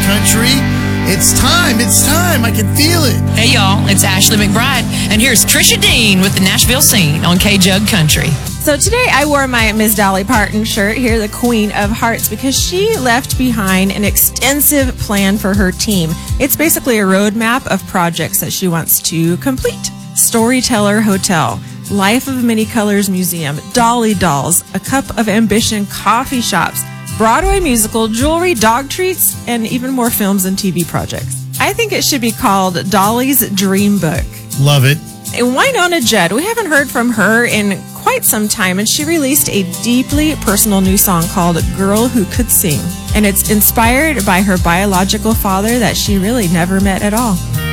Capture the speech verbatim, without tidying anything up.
Country. It's time, it's time. I can feel it. Hey, y'all, it's Ashley McBride, and here's Trisha Dean with the Nashville Scene on K-Jug Country. So today I wore my Miss Dolly Parton shirt, here, the Queen of Hearts, because she left behind an extensive plan for her team. It's basically a roadmap of projects that she wants to complete. Storyteller Hotel, Life of Many Colors Museum, Dolly Dolls, A Cup of Ambition coffee shops, Broadway musical, jewelry, dog treats, and even more films and T V projects. I think it should be called Dolly's Dream Book. Love it. And Wynonna Judd, we haven't heard from her in quite some time, and she released a deeply personal new song called Girl Who Could Sing. And it's inspired by her biological father that she really never met at all.